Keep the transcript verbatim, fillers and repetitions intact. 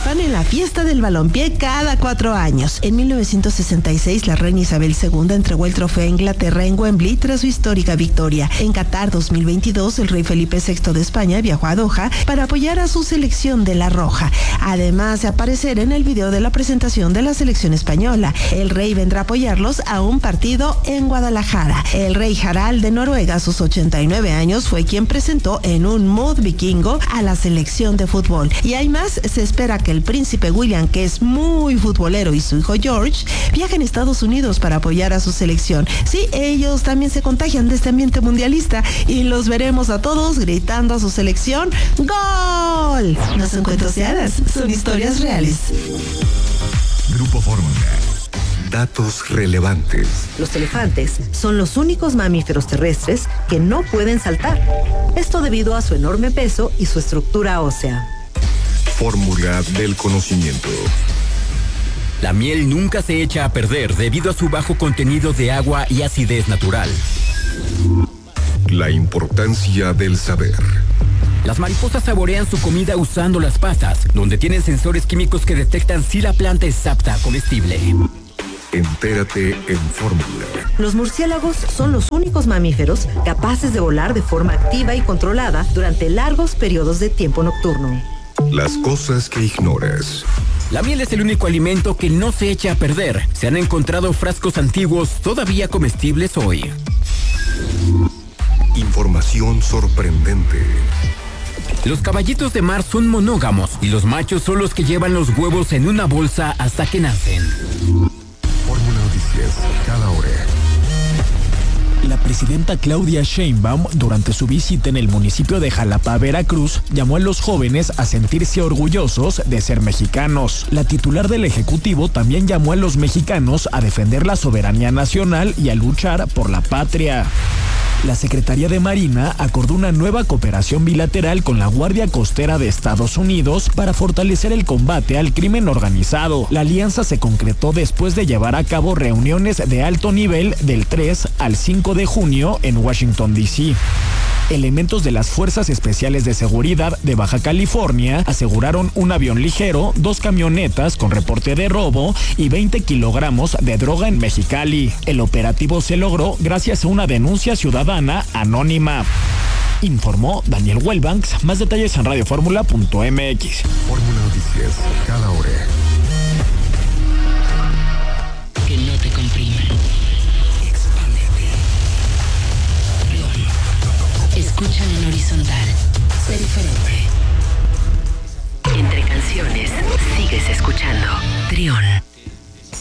participan en la fiesta del balompié cada cuatro años. En mil novecientos sesenta y seis, la reina Isabel segunda entregó el trofeo a Inglaterra en Wembley tras su histórica victoria. En Qatar dos mil veintidós, el rey Felipe sexto de España viajó a Doha para apoyar a su selección de La Roja. Además de aparecer en el video de la presentación de la selección española, el rey vendrá a apoyarlos a un partido en Guadalajara. El rey Harald de Noruega, a sus ochenta y nueve años, fue quien presentó en un mood vikingo a la selección de fútbol. Y hay más, se espera que el príncipe William, que es muy futbolero, y su hijo George viajen a Estados Unidos para apoyar a su selección. Sí, ellos también se contagian de este ambiente mundialista y los veremos a todos gritando a su selección ¡Gol! No son cuentos de hadas, son historias reales. Grupo Fórmula. Datos relevantes. Los elefantes son los únicos mamíferos terrestres que no pueden saltar. Esto debido a su enorme peso y su estructura ósea. Fórmula del conocimiento. La miel nunca se echa a perder debido a su bajo contenido de agua y acidez natural. La importancia del saber. Las mariposas saborean su comida usando las patas, donde tienen sensores químicos que detectan si la planta es apta comestible. Entérate en Fórmula. Los murciélagos son los únicos mamíferos capaces de volar de forma activa y controlada durante largos periodos de tiempo nocturno. Las cosas que ignoras. La miel es el único alimento que no se echa a perder. Se han encontrado frascos antiguos todavía comestibles hoy. Información sorprendente. Los caballitos de mar son monógamos y los machos son los que llevan los huevos en una bolsa hasta que nacen. Fórmula Noticias, cada hora. La presidenta Claudia Sheinbaum, durante su visita en el municipio de Jalapa, Veracruz, llamó a los jóvenes a sentirse orgullosos de ser mexicanos. La titular del Ejecutivo también llamó a los mexicanos a defender la soberanía nacional y a luchar por la patria. La Secretaría de Marina acordó una nueva cooperación bilateral con la Guardia Costera de Estados Unidos para fortalecer el combate al crimen organizado. La alianza se concretó después de llevar a cabo reuniones de alto nivel del tres al cinco de junio en Washington, D C Elementos de las Fuerzas Especiales de Seguridad de Baja California aseguraron un avión ligero, dos camionetas con reporte de robo y veinte kilogramos de droga en Mexicali. El operativo se logró gracias a una denuncia ciudadana anónima. Informó Daniel Wellbanks. Más detalles en radioformula punto m x. Fórmula Noticias, cada hora. Que no te compriman. Escuchan en horizontal. Sé diferente. Entre canciones, sigues escuchando Trión.